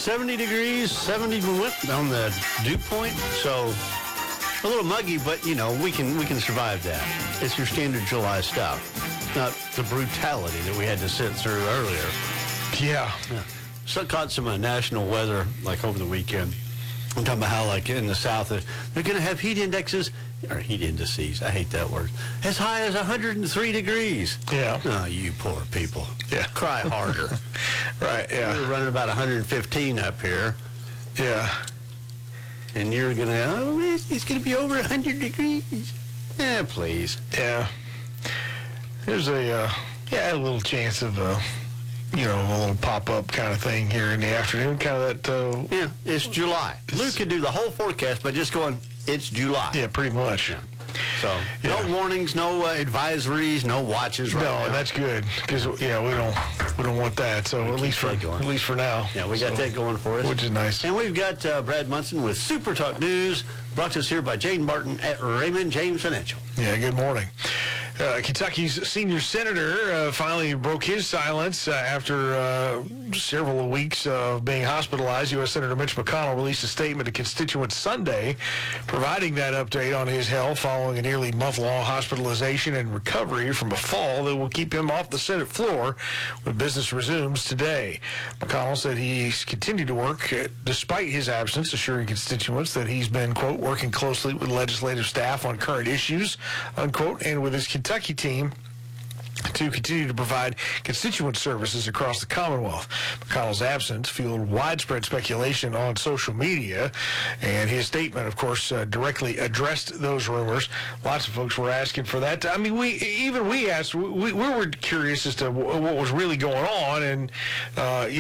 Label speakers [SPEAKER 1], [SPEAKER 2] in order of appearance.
[SPEAKER 1] 70 degrees, 70 on the dew point. So a little muggy, but, we can survive that. It's your standard July stuff, not the brutality that we had to sit through earlier.
[SPEAKER 2] Yeah.
[SPEAKER 1] So caught some national weather, like over the weekend. I'm talking about how, like, in the South, they're going to have heat indices, or heat indices, I hate that word, as high as 103 degrees.
[SPEAKER 2] Yeah.
[SPEAKER 1] Oh, you poor people.
[SPEAKER 2] Yeah.
[SPEAKER 1] Cry harder.
[SPEAKER 2] Right, yeah.
[SPEAKER 1] We're running about 115 up here.
[SPEAKER 2] Yeah.
[SPEAKER 1] And you're going to, it's going to be over 100 degrees. Yeah, please.
[SPEAKER 2] Yeah. There's a little chance of a little pop-up kind of thing here in the afternoon, kind of that.
[SPEAKER 1] Yeah, it's July. Luke could do the whole forecast by just going, it's July.
[SPEAKER 2] Yeah, pretty much.
[SPEAKER 1] Yeah. So, no warnings, no advisories, no watches right now.
[SPEAKER 2] No, that's good, because, we don't want that, so at least for now.
[SPEAKER 1] Yeah, we got that going for us.
[SPEAKER 2] Which is nice.
[SPEAKER 1] And we've got Brad Munson with Super Talk News, brought to us here by Jaden Barton at Raymond James Financial.
[SPEAKER 2] Yeah, good morning. Kentucky's senior senator finally broke his silence after several weeks of being hospitalized. U.S. Senator Mitch McConnell released a statement to constituents Sunday, providing that update on his health following a nearly month-long hospitalization and recovery from a fall that will keep him off the Senate floor when business resumes today. McConnell said he's continued to work despite his absence, assuring constituents that he's been, quote, working closely with legislative staff on current issues, unquote, and with his Kentucky team to continue to provide constituent services across the Commonwealth. McConnell's absence fueled widespread speculation on social media, and his statement, of course, directly addressed those rumors. Lots of folks were asking for that. I mean, we asked, we were curious as to what was really going on, and